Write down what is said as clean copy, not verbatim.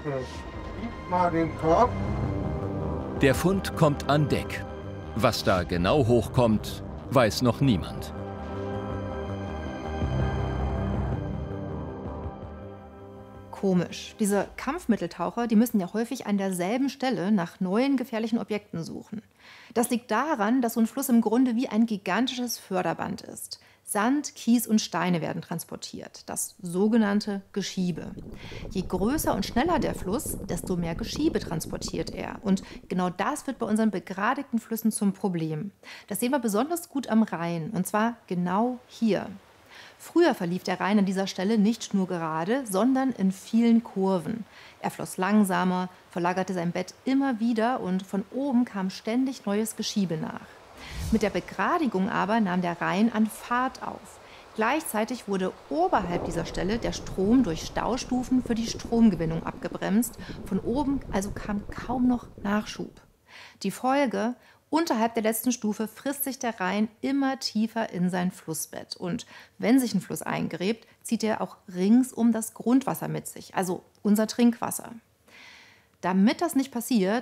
Gib mal den Korb. Der Fund kommt an Deck. Was da genau hochkommt, weiß noch niemand. Komisch. Diese Kampfmitteltaucher, die müssen ja häufig an derselben Stelle nach neuen gefährlichen Objekten suchen. Das liegt daran, dass so ein Fluss im Grunde wie ein gigantisches Förderband ist. Sand, Kies und Steine werden transportiert, das sogenannte Geschiebe. Je größer und schneller der Fluss, desto mehr Geschiebe transportiert er. Und genau das wird bei unseren begradigten Flüssen zum Problem. Das sehen wir besonders gut am Rhein, und zwar genau hier. Früher verlief der Rhein an dieser Stelle nicht schnurgerade, sondern in vielen Kurven. Er floss langsamer, verlagerte sein Bett immer wieder und von oben kam ständig neues Geschiebe nach. Mit der Begradigung aber nahm der Rhein an Fahrt auf. Gleichzeitig wurde oberhalb dieser Stelle der Strom durch Staustufen für die Stromgewinnung abgebremst. Von oben also kam kaum noch Nachschub. Die Folge: Unterhalb der letzten Stufe frisst sich der Rhein immer tiefer in sein Flussbett. Und wenn sich ein Fluss eingräbt, zieht er auch ringsum das Grundwasser mit sich, also unser Trinkwasser. Damit das nicht passiert,